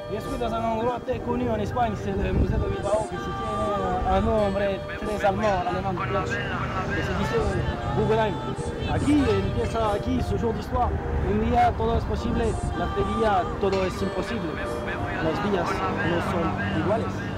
Je suis dans un endroit très connu en Espagne, c'est le musée de Bilbao, qui se tient un nombre très allemand de places, que se dice Guggenheim. Aquí empieza aquí su jour d'histoire. Un día todo es posible, la día todo es imposible. Los días no son iguales.